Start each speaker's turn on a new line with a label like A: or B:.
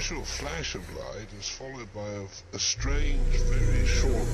A: initial flash of light is followed by a strange, very short